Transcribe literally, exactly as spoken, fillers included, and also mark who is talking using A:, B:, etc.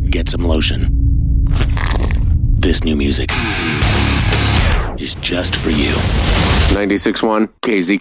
A: get some lotion. This new music is just for you.
B: ninety-six point one K Z